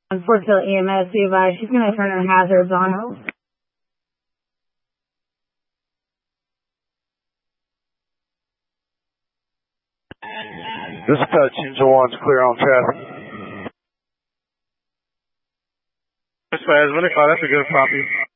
On Fortville EMS, be advised, she's going to turn her hazards on. Dispatch, engine 1's clear on traffic. Dispatch, 25, that's a good copy.